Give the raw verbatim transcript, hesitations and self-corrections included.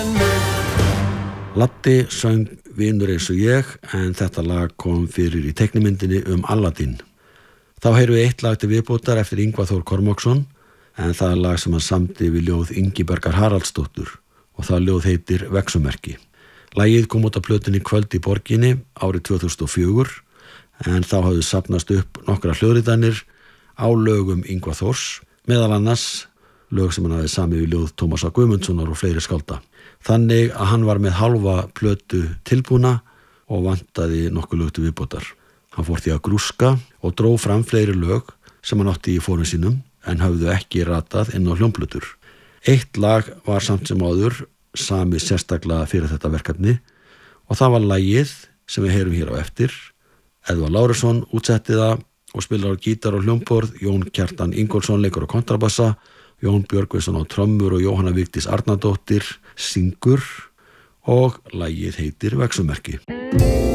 Latti söng Vinur eins og ég, en þetta lag kom fyrir í teiknimyndinni um Aladdin. Þá heyrum við eitt lag til viðbótar eftir Ingvar Þór Kormáksson, en það er lag sem hann samdi við ljóð Ingibergar Haraldsdóttur og það ljóð heitir Vegsumerki. Lagið kom út á plötunni Kvöld í borginni árið tvö þúsund og fjögur, en þá hafði safnast upp nokkra hljóðritanir á lögum Ingvar Þórs, meðal annars lög sem hann hafði samið við ljóð Tómasar Guðmundssonar og fleiri skálda. Þannig að hann var með hálfa plötu tilbúna og vantaði nokkuð lög til viðbótar. Hann fór því að grúska og dró fram fleiri lög sem hann átti í fórum sínum en höfðu ekki ratað inn á hljómplötur. Eitt lag var samt sem áður samið sérstaklega fyrir þetta verkefni og það var lagið sem við heyrum hér á eftir. Eðvarð Lárusson útsetti það og spilar á gítar og hljómborð, Jón Kjartan Ingólfsson leikur á kontrabassa, Jón Björgvinsson á trommur og Jóhanna Vigdís Arnardóttir syngur og lagið heitir Vegsumerki.